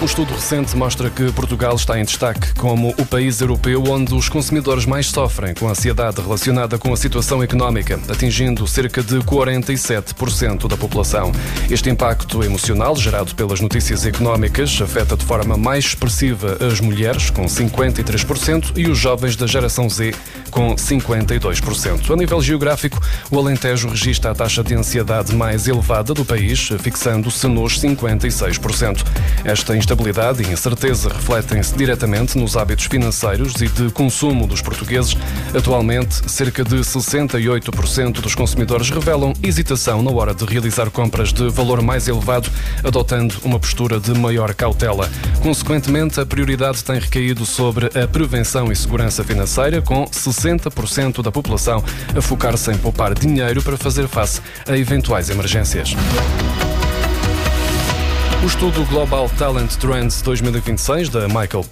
Um estudo recente mostra que Portugal está em destaque como o país europeu onde os consumidores mais sofrem com a ansiedade relacionada com a situação económica, atingindo cerca de 47% da população. Este impacto emocional gerado pelas notícias económicas afeta de forma mais expressiva as mulheres, com 53%, e os jovens da geração Z, com 52%. A nível geográfico, o Alentejo registra a taxa de ansiedade mais elevada do país, fixando-se nos 56%. Esta instabilidade e incerteza refletem-se diretamente nos hábitos financeiros e de consumo dos portugueses. Atualmente, cerca de 68% dos consumidores revelam hesitação na hora de realizar compras de valor mais elevado, adotando uma postura de maior cautela. Consequentemente, a prioridade tem recaído sobre a prevenção e segurança financeira, com 60% da população a focar-se em poupar dinheiro para fazer face a eventuais emergências. O estudo Global Talent Trends 2026 da Michael